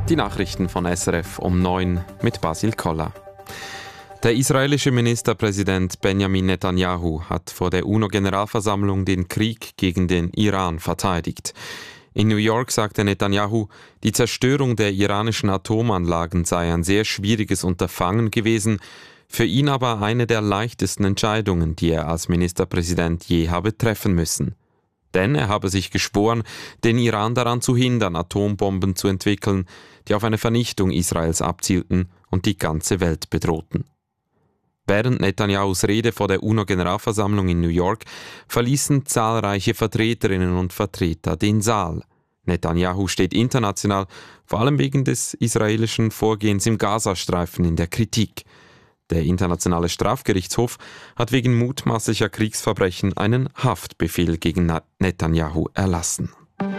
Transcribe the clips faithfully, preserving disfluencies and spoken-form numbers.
Die Nachrichten von S R F um neun mit Basil Koller. Der israelische Ministerpräsident Benjamin Netanyahu hat vor der UNO-Generalversammlung den Krieg gegen den Iran verteidigt. In New York sagte Netanyahu, die Zerstörung der iranischen Atomanlagen sei ein sehr schwieriges Unterfangen gewesen, für ihn aber eine der leichtesten Entscheidungen, die er als Ministerpräsident je habe treffen müssen. Denn er habe sich geschworen, den Iran daran zu hindern, Atombomben zu entwickeln, die auf eine Vernichtung Israels abzielten und die ganze Welt bedrohten. Während Netanyahus Rede vor der UNO-Generalversammlung in New York verließen zahlreiche Vertreterinnen und Vertreter den Saal. Netanyahu steht international, vor allem wegen des israelischen Vorgehens im Gazastreifen, in der Kritik. Der Internationale Strafgerichtshof hat wegen mutmaßlicher Kriegsverbrechen einen Haftbefehl gegen Netanyahu erlassen.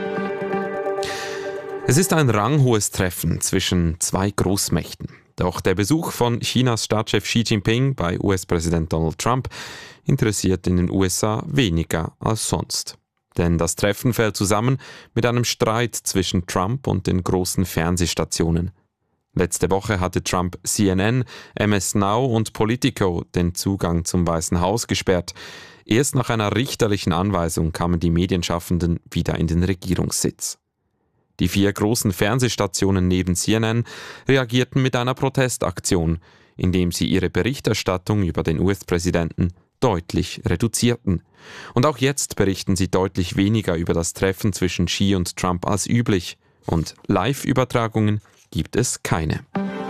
Es ist ein ranghohes Treffen zwischen zwei Großmächten. Doch der Besuch von Chinas Staatschef Xi Jinping bei U S-Präsident Donald Trump interessiert in den U S A weniger als sonst. Denn das Treffen fällt zusammen mit einem Streit zwischen Trump und den großen Fernsehstationen. Letzte Woche hatte Trump C N N, M S Now und Politico den Zugang zum Weißen Haus gesperrt. Erst nach einer richterlichen Anweisung kamen die Medienschaffenden wieder in den Regierungssitz. Die vier großen Fernsehstationen neben C N N reagierten mit einer Protestaktion, indem sie ihre Berichterstattung über den U S-Präsidenten deutlich reduzierten. Und auch jetzt berichten sie deutlich weniger über das Treffen zwischen Xi und Trump als üblich. Und Live-Übertragungen gibt es keine.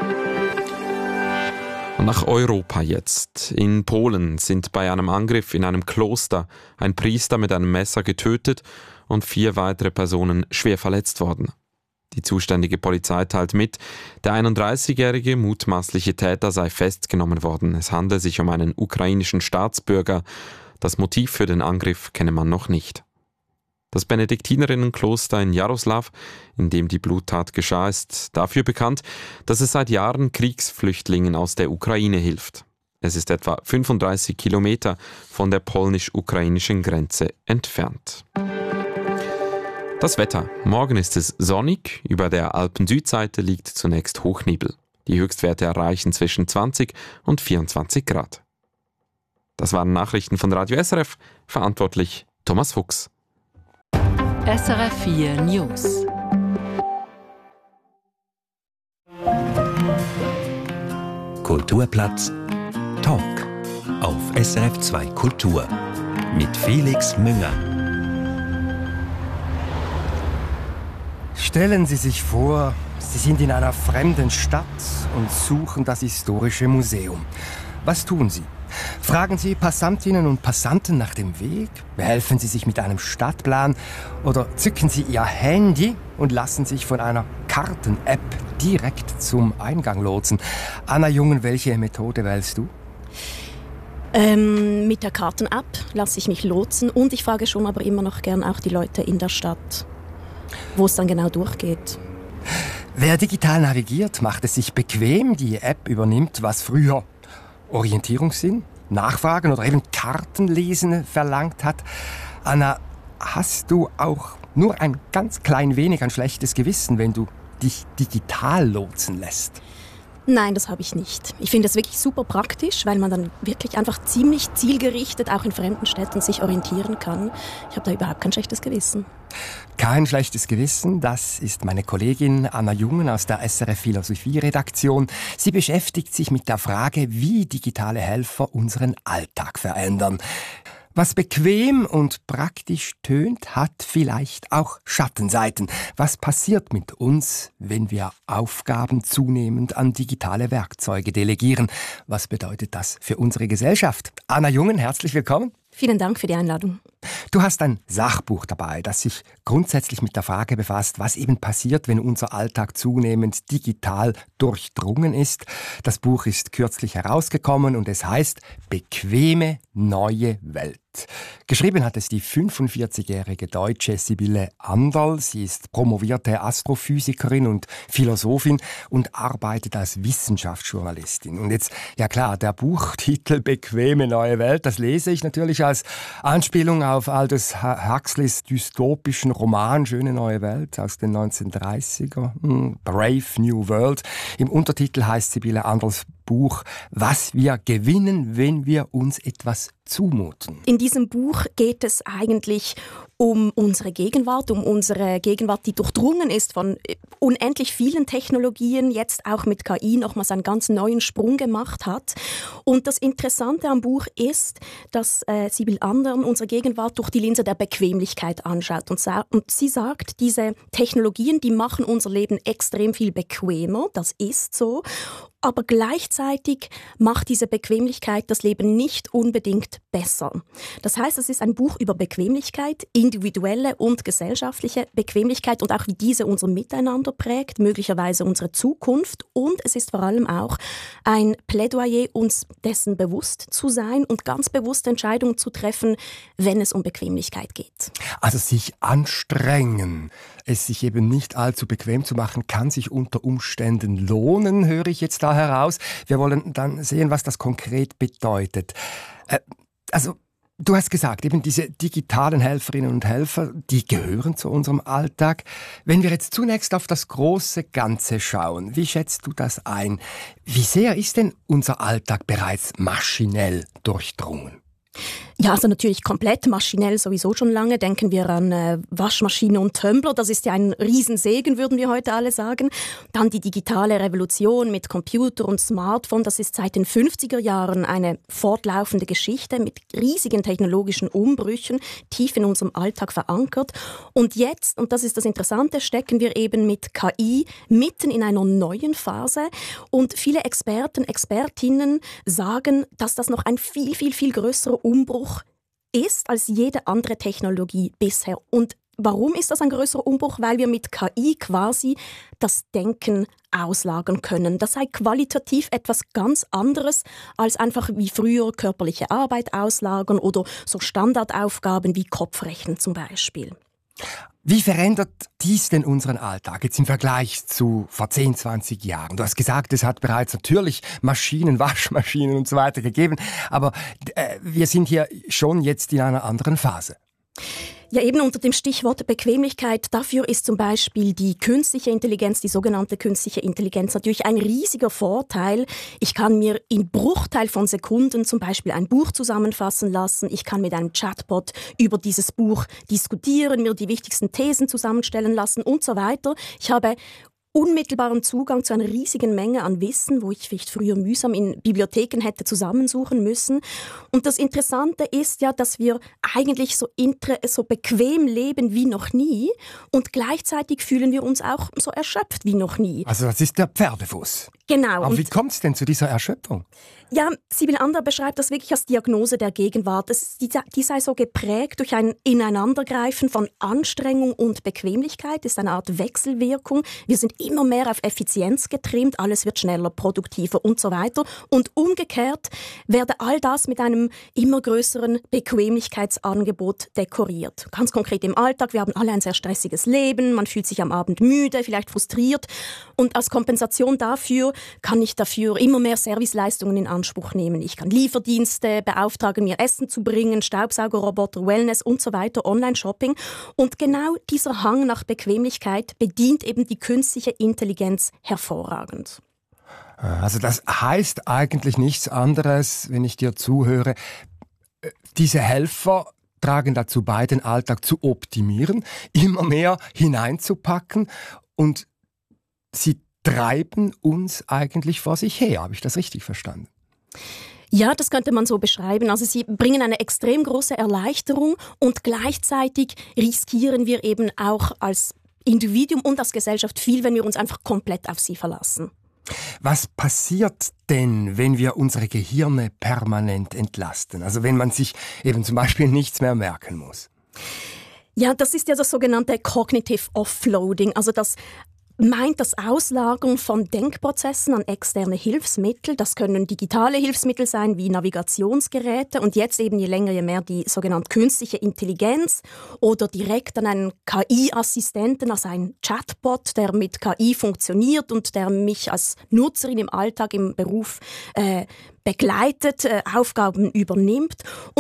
Und nach Europa jetzt. In Polen sind bei einem Angriff in einem Kloster ein Priester mit einem Messer getötet und vier weitere Personen schwer verletzt worden. Die zuständige Polizei teilt mit, der einunddreißigjährige mutmaßliche Täter sei festgenommen worden. Es handele sich um einen ukrainischen Staatsbürger. Das Motiv für den Angriff kenne man noch nicht. Das Benediktinerinnenkloster in Jaroslav, in dem die Bluttat geschah, ist dafür bekannt, dass es seit Jahren Kriegsflüchtlingen aus der Ukraine hilft. Es ist etwa fünfunddreißig Kilometer von der polnisch-ukrainischen Grenze entfernt. Das Wetter. Morgen ist es sonnig, über der Alpen-Südseite liegt zunächst Hochnebel. Die Höchstwerte erreichen zwischen zwanzig und vierundzwanzig Grad. Das waren Nachrichten von Radio S R F, verantwortlich Thomas Fuchs. S R F vier News. Kulturplatz Talk auf S R F zwei Kultur mit Felix Münger. Stellen Sie sich vor, Sie sind in einer fremden Stadt und suchen das historische Museum. Was tun Sie? Fragen Sie Passantinnen und Passanten nach dem Weg? Behelfen Sie sich mit einem Stadtplan? Oder zücken Sie Ihr Handy und lassen sich von einer Karten-App direkt zum Eingang lotsen? Anna Jungen, welche Methode wählst du? Ähm, mit der Karten-App lasse ich mich lotsen und ich frage schon aber immer noch gern auch die Leute in der Stadt, wo es dann genau durchgeht. Wer digital navigiert, macht es sich bequem. Die App übernimmt, was früher Orientierungssinn, Nachfragen oder eben Kartenlesen verlangt hat. Anna, hast du auch nur ein ganz klein wenig ein schlechtes Gewissen, wenn du dich digital lotsen lässt? Nein, das habe ich nicht. Ich finde es wirklich super praktisch, weil man dann wirklich einfach ziemlich zielgerichtet auch in fremden Städten sich orientieren kann. Ich habe da überhaupt kein schlechtes Gewissen. Kein schlechtes Gewissen, das ist meine Kollegin Anna Jungen aus der S R F Philosophie-Redaktion. Sie beschäftigt sich mit der Frage, wie digitale Helfer unseren Alltag verändern. Was bequem und praktisch tönt, hat vielleicht auch Schattenseiten. Was passiert mit uns, wenn wir Aufgaben zunehmend an digitale Werkzeuge delegieren? Was bedeutet das für unsere Gesellschaft? Anna Jungen, herzlich willkommen. Vielen Dank für die Einladung. Du hast ein Sachbuch dabei, das sich grundsätzlich mit der Frage befasst, was eben passiert, wenn unser Alltag zunehmend digital durchdrungen ist. Das Buch ist kürzlich herausgekommen und es heißt Bequeme neue Welt. Geschrieben hat es die fünfundvierzigjährige Deutsche Sibylle Anderl. Sie ist promovierte Astrophysikerin und Philosophin und arbeitet als Wissenschaftsjournalistin. Und jetzt, ja klar, der Buchtitel Bequeme neue Welt, das lese ich natürlich als Anspielung auf auf Aldous Huxleys dystopischen Roman Schöne neue Welt aus den neunzehnhundertdreißiger, Brave New World. Im Untertitel heißt Sibylle Anderls Buch »Was wir gewinnen, wenn wir uns etwas zumuten«. In diesem Buch geht es eigentlich um unsere Gegenwart, um unsere Gegenwart, die durchdrungen ist von unendlich vielen Technologien, jetzt auch mit K I nochmals einen ganz neuen Sprung gemacht hat. Und das Interessante am Buch ist, dass äh, Sibylle Anderl unsere Gegenwart durch die Linse der Bequemlichkeit anschaut. Und, sa- und sie sagt, diese Technologien, die machen unser Leben extrem viel bequemer, das ist so. Aber gleichzeitig macht diese Bequemlichkeit das Leben nicht unbedingt besser. Das heißt, es ist ein Buch über Bequemlichkeit, individuelle und gesellschaftliche Bequemlichkeit und auch wie diese unser Miteinander prägt, möglicherweise unsere Zukunft. Und es ist vor allem auch ein Plädoyer, uns dessen bewusst zu sein und ganz bewusst Entscheidungen zu treffen, wenn es um Bequemlichkeit geht. Also sich anstrengen, es sich eben nicht allzu bequem zu machen, kann sich unter Umständen lohnen, höre ich jetzt da heraus. Wir wollen dann sehen, was das konkret bedeutet. Äh, also, du hast gesagt, eben diese digitalen Helferinnen und Helfer, die gehören zu unserem Alltag. Wenn wir jetzt zunächst auf das große Ganze schauen, wie schätzt du das ein? Wie sehr ist denn unser Alltag bereits maschinell durchdrungen? Ja, also natürlich komplett maschinell sowieso schon lange. Denken wir an äh, Waschmaschine und Tumbler. Das ist ja ein Riesensegen, würden wir heute alle sagen. Dann die digitale Revolution mit Computer und Smartphone. Das ist seit den fünfziger Jahren eine fortlaufende Geschichte mit riesigen technologischen Umbrüchen, tief in unserem Alltag verankert. Und jetzt, und das ist das Interessante, stecken wir eben mit K I mitten in einer neuen Phase. Und viele Experten, Expertinnen sagen, dass das noch ein viel, viel, viel größerer Umbruch ist als jede andere Technologie bisher. Und warum ist das ein größerer Umbruch? Weil wir mit K I quasi das Denken auslagern können. Das sei qualitativ etwas ganz anderes als einfach wie früher körperliche Arbeit auslagern oder so Standardaufgaben wie Kopfrechnen zum Beispiel. Wie verändert dies denn unseren Alltag jetzt im Vergleich zu vor zehn, zwanzig Jahren? Du hast gesagt, es hat bereits natürlich Maschinen, Waschmaschinen und so weiter gegeben, aber äh, wir sind hier schon jetzt in einer anderen Phase. Ja, eben unter dem Stichwort Bequemlichkeit. Dafür ist zum Beispiel die künstliche Intelligenz, die sogenannte künstliche Intelligenz, natürlich ein riesiger Vorteil. Ich kann mir in Bruchteil von Sekunden zum Beispiel ein Buch zusammenfassen lassen. Ich kann mit einem Chatbot über dieses Buch diskutieren, mir die wichtigsten Thesen zusammenstellen lassen und so weiter. Ich habe unmittelbaren Zugang zu einer riesigen Menge an Wissen, wo ich vielleicht früher mühsam in Bibliotheken hätte zusammensuchen müssen. Und das Interessante ist ja, dass wir eigentlich so, intre, so bequem leben wie noch nie und gleichzeitig fühlen wir uns auch so erschöpft wie noch nie. Also das ist der Pferdefuß. Genau. Aber wie kommt es denn zu dieser Erschöpfung? Ja, Sibylle Anderl beschreibt das wirklich als Diagnose der Gegenwart. Es, die, die sei so geprägt durch ein Ineinandergreifen von Anstrengung und Bequemlichkeit. Es ist eine Art Wechselwirkung. Wir sind immer mehr auf Effizienz getrimmt. Alles wird schneller, produktiver und so weiter. Und umgekehrt werde all das mit einem immer größeren Bequemlichkeitsangebot dekoriert. Ganz konkret im Alltag. Wir haben alle ein sehr stressiges Leben. Man fühlt sich am Abend müde, vielleicht frustriert. Und als Kompensation dafür kann ich dafür immer mehr Serviceleistungen in Anspruch nehmen. Ich kann Lieferdienste beauftragen, mir Essen zu bringen, Staubsaugerroboter, Wellness und so weiter, Online-Shopping. Und genau dieser Hang nach Bequemlichkeit bedient eben die künstliche Intelligenz hervorragend. Also das heißt eigentlich nichts anderes, wenn ich dir zuhöre. Diese Helfer tragen dazu bei, den Alltag zu optimieren, immer mehr hineinzupacken und sie treiben uns eigentlich vor sich her. Habe ich das richtig verstanden? Ja, das könnte man so beschreiben. Also sie bringen eine extrem große Erleichterung und gleichzeitig riskieren wir eben auch als Individuum und als Gesellschaft viel, wenn wir uns einfach komplett auf sie verlassen. Was passiert denn, wenn wir unsere Gehirne permanent entlasten? Also wenn man sich eben zum Beispiel nichts mehr merken muss? Ja, das ist ja das sogenannte Cognitive Offloading, also das meint das Auslagern von Denkprozessen an externe Hilfsmittel. Das können digitale Hilfsmittel sein, wie Navigationsgeräte und jetzt eben je länger, je mehr die sogenannte künstliche Intelligenz oder direkt an einen K I-Assistenten, also einen Chatbot, der mit K I funktioniert und der mich als Nutzerin im Alltag, im Beruf äh, begleitet, äh, Aufgaben übernimmt. Und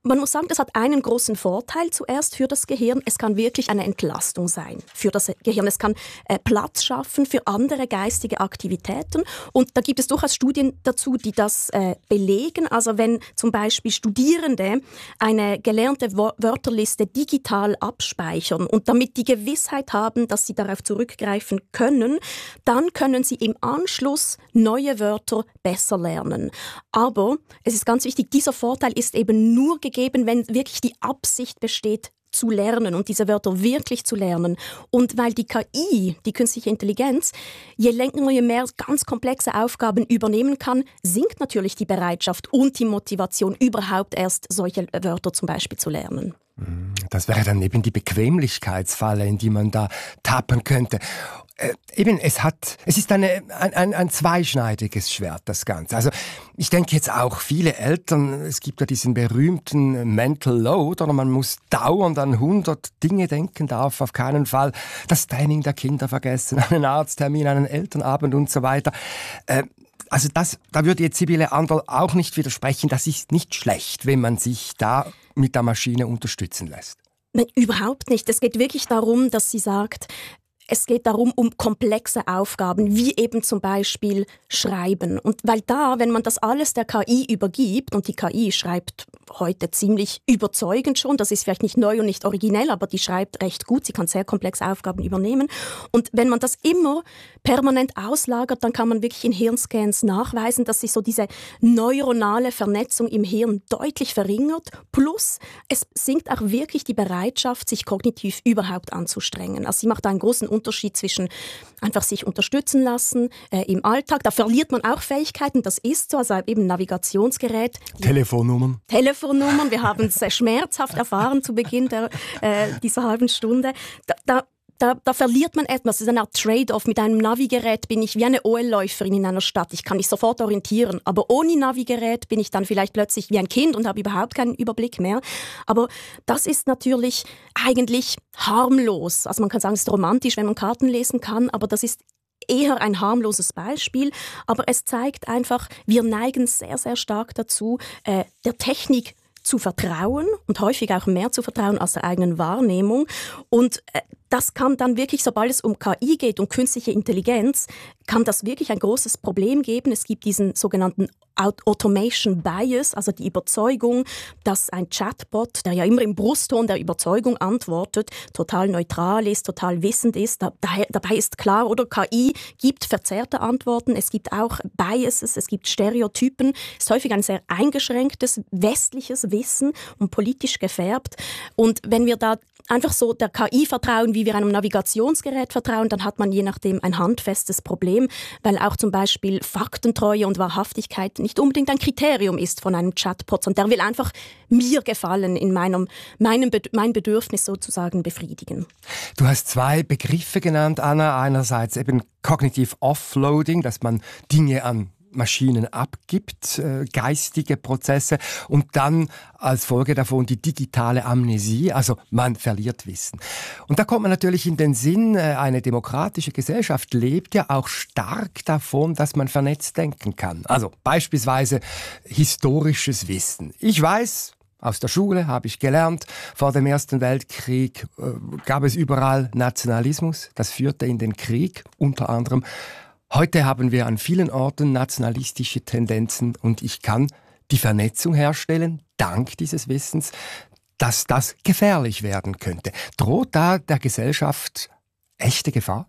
Man muss sagen, das hat einen großen Vorteil zuerst für das Gehirn. Es kann wirklich eine Entlastung sein für das Gehirn. Es kann äh, Platz schaffen für andere geistige Aktivitäten. Und da gibt es durchaus Studien dazu, die das äh, belegen. Also wenn zum Beispiel Studierende eine gelernte Wo- Wörterliste digital abspeichern und damit die Gewissheit haben, dass sie darauf zurückgreifen können, dann können sie im Anschluss neue Wörter besser lernen. Aber es ist ganz wichtig, dieser Vorteil ist eben nur gegeben, wenn wirklich die Absicht besteht, zu lernen und diese Wörter wirklich zu lernen. Und weil die K I, die künstliche Intelligenz, je länger, je mehr ganz komplexe Aufgaben übernehmen kann, sinkt natürlich die Bereitschaft und die Motivation, überhaupt erst solche Wörter zum Beispiel zu lernen. Das wäre dann eben die Bequemlichkeitsfalle, in die man da tappen könnte. Äh, eben, es hat, es ist eine, ein, ein, ein zweischneidiges Schwert, das Ganze. Also ich denke jetzt auch, viele Eltern, es gibt ja diesen berühmten Mental Load, oder man muss dauernd an hundert Dinge denken, darf auf keinen Fall das Training der Kinder vergessen, einen Arzttermin, einen Elternabend und so weiter. Äh, also das, da würde jetzt Sibylle Anderl auch nicht widersprechen, das ist nicht schlecht, wenn man sich da mit der Maschine unterstützen lässt. Nein, überhaupt nicht. Es geht wirklich darum, dass sie sagt, es geht darum, um komplexe Aufgaben, wie eben zum Beispiel Schreiben. Und weil da, wenn man das alles der K I übergibt, und die K I schreibt heute ziemlich überzeugend schon, das ist vielleicht nicht neu und nicht originell, aber die schreibt recht gut, sie kann sehr komplexe Aufgaben übernehmen. Und wenn man das immer permanent auslagert, dann kann man wirklich in Hirnscans nachweisen, dass sich so diese neuronale Vernetzung im Hirn deutlich verringert. Plus, es sinkt auch wirklich die Bereitschaft, sich kognitiv überhaupt anzustrengen. Also sie macht da einen großen Unterschied zwischen einfach sich unterstützen lassen äh, im Alltag. Da verliert man auch Fähigkeiten, das ist so, also eben Navigationsgerät. Telefonnummern. Telefonnummern, wir haben es sehr schmerzhaft erfahren zu Beginn der, äh, dieser halben Stunde. Da, da Da, da verliert man etwas. Das ist eine Art Trade-off. Mit einem Navigerät bin ich wie eine O L-Läuferin in einer Stadt. Ich kann mich sofort orientieren. Aber ohne Navigerät bin ich dann vielleicht plötzlich wie ein Kind und habe überhaupt keinen Überblick mehr. Aber das ist natürlich eigentlich harmlos. Also man kann sagen, es ist romantisch, wenn man Karten lesen kann, aber das ist eher ein harmloses Beispiel. Aber es zeigt einfach, wir neigen sehr, sehr stark dazu, äh, der Technik zu vertrauen und häufig auch mehr zu vertrauen als der eigenen Wahrnehmung. Und äh, das kann dann wirklich, sobald es um K I geht, um künstliche Intelligenz, kann das wirklich ein großes Problem geben. Es gibt diesen sogenannten Automation Bias, also die Überzeugung, dass ein Chatbot, der ja immer im Brustton der Überzeugung antwortet, total neutral ist, total wissend ist. Da, daher, dabei ist klar, oder K I gibt verzerrte Antworten, es gibt auch Biases, es gibt Stereotypen. Es ist häufig ein sehr eingeschränktes westliches Wissen und politisch gefärbt. Und wenn wir da einfach so der K I vertrauen, wie wir einem Navigationsgerät vertrauen, dann hat man je nachdem ein handfestes Problem, weil auch zum Beispiel Faktentreue und Wahrhaftigkeit nicht unbedingt ein Kriterium ist von einem Chatbot, sondern der will einfach mir gefallen, in meinem, meinem Bed- mein Bedürfnis sozusagen befriedigen. Du hast zwei Begriffe genannt, Anna. Einerseits eben Cognitive Offloading, dass man Dinge an Maschinen abgibt, äh, geistige Prozesse, und dann als Folge davon die digitale Amnesie, also man verliert Wissen. Und da kommt man natürlich in den Sinn, äh, eine demokratische Gesellschaft lebt ja auch stark davon, dass man vernetzt denken kann. Also beispielsweise historisches Wissen. Ich weiß, aus der Schule habe ich gelernt, vor dem Ersten Weltkrieg äh, gab es überall Nationalismus, das führte in den Krieg, unter anderem. Heute haben wir an vielen Orten nationalistische Tendenzen und ich kann die Vernetzung herstellen, dank dieses Wissens, dass das gefährlich werden könnte. Droht da der Gesellschaft echte Gefahr?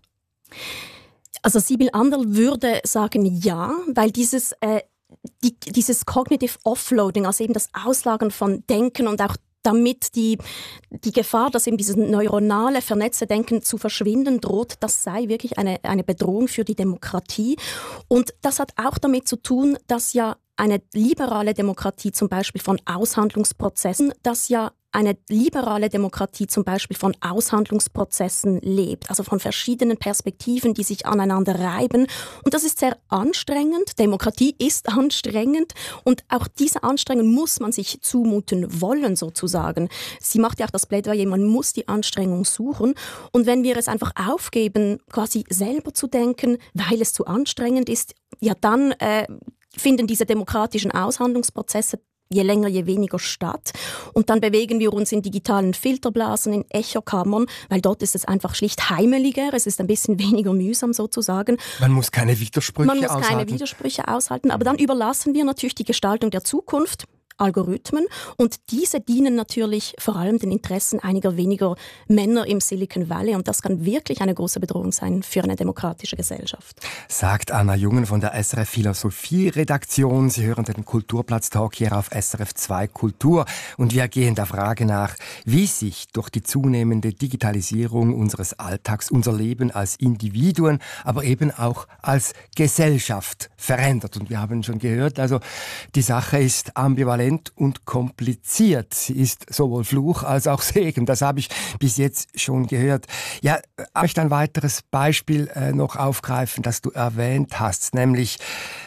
Also Sibylle Anderl würde sagen ja, weil dieses, äh, die, dieses Cognitive Offloading, also eben das Auslagern von Denken und auch damit die, die Gefahr, dass eben dieses neuronale, vernetzte Denken zu verschwinden droht, das sei wirklich eine, eine Bedrohung für die Demokratie. Und das hat auch damit zu tun, dass ja eine liberale Demokratie zum Beispiel von Aushandlungsprozessen, dass ja eine liberale Demokratie zum Beispiel von Aushandlungsprozessen lebt, also von verschiedenen Perspektiven, die sich aneinander reiben. Und das ist sehr anstrengend. Demokratie ist anstrengend und auch diese Anstrengung muss man sich zumuten wollen, sozusagen. Sie macht ja auch das Plädoyer, man muss die Anstrengung suchen. Und wenn wir es einfach aufgeben, quasi selber zu denken, weil es zu anstrengend ist, ja dann äh, finden diese demokratischen Aushandlungsprozesse je länger, je weniger statt. Und dann bewegen wir uns in digitalen Filterblasen, in Echokammern, weil dort ist es einfach schlicht heimeliger, es ist ein bisschen weniger mühsam sozusagen. Man muss keine Widersprüche Man muss aushalten. keine Widersprüche aushalten, aber dann überlassen wir natürlich die Gestaltung der Zukunft Algorithmen und diese dienen natürlich vor allem den Interessen einiger weniger Männer im Silicon Valley und das kann wirklich eine große Bedrohung sein für eine demokratische Gesellschaft. Sagt Anna Jungen von der S R F Philosophie-Redaktion. Sie hören den Kulturplatz-Talk hier auf S R F zwei Kultur und wir gehen der Frage nach, wie sich durch die zunehmende Digitalisierung unseres Alltags unser Leben als Individuen, aber eben auch als Gesellschaft verändert. Und wir haben schon gehört, also die Sache ist ambivalent und kompliziert. Sie ist sowohl Fluch als auch Segen. Das habe ich bis jetzt schon gehört. Ja, ich möchte ein weiteres Beispiel äh, noch aufgreifen, das du erwähnt hast, nämlich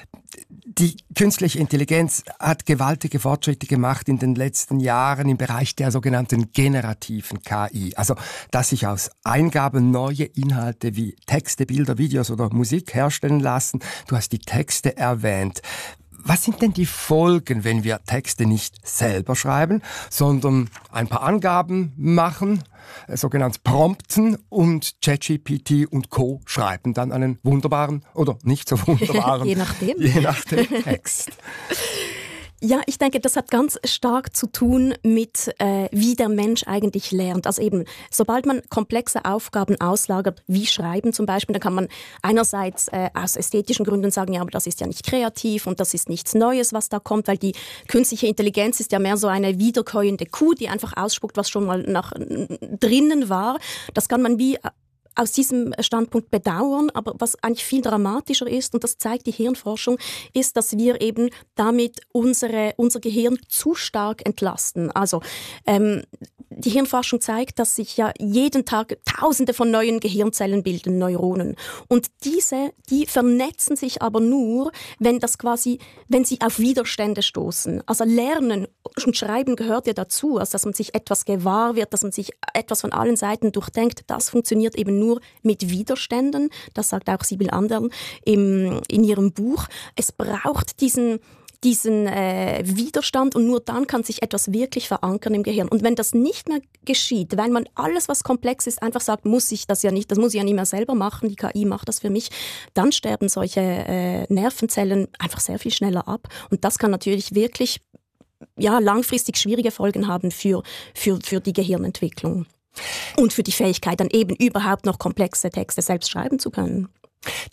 die künstliche Intelligenz hat gewaltige Fortschritte gemacht in den letzten Jahren im Bereich der sogenannten generativen K I. Also, dass sich aus Eingaben neue Inhalte wie Texte, Bilder, Videos oder Musik herstellen lassen. Du hast die Texte erwähnt. Was sind denn die Folgen, wenn wir Texte nicht selber schreiben, sondern ein paar Angaben machen, sogenannt prompten und ChatGPT und Co. schreiben dann einen wunderbaren oder nicht so wunderbaren je nachdem. Je nachdem Text. Ja, ich denke, das hat ganz stark zu tun mit, äh, wie der Mensch eigentlich lernt. Also eben, sobald man komplexe Aufgaben auslagert, wie Schreiben zum Beispiel, dann kann man einerseits äh, aus ästhetischen Gründen sagen, ja, aber das ist ja nicht kreativ und das ist nichts Neues, was da kommt, weil die künstliche Intelligenz ist ja mehr so eine wiederkäuende Kuh, die einfach ausspuckt, was schon mal nach drinnen war. Das kann man wie aus diesem Standpunkt bedauern, aber was eigentlich viel dramatischer ist, und das zeigt die Hirnforschung, ist, dass wir eben damit unsere, unser Gehirn zu stark entlasten. Also ähm, die Hirnforschung zeigt, dass sich ja jeden Tag Tausende von neuen Gehirnzellen bilden, Neuronen. Und diese, die vernetzen sich aber nur, wenn das quasi, wenn sie auf Widerstände stoßen. Also Lernen und Schreiben gehört ja dazu, also dass man sich etwas gewahr wird, dass man sich etwas von allen Seiten durchdenkt. Das funktioniert eben nur mit Widerständen. Das sagt auch Sibyl Anderl im, in ihrem Buch. Es braucht diesen diesen äh, Widerstand und nur dann kann sich etwas wirklich verankern im Gehirn. Und wenn das nicht mehr geschieht, weil man alles, was komplex ist, einfach sagt, muss ich das ja nicht, das muss ich ja nicht mehr selber machen, die K I macht das für mich, dann sterben solche äh, Nervenzellen einfach sehr viel schneller ab. Und das kann natürlich wirklich ja, langfristig schwierige Folgen haben für, für, für die Gehirnentwicklung. Und für die Fähigkeit, dann eben überhaupt noch komplexe Texte selbst schreiben zu können.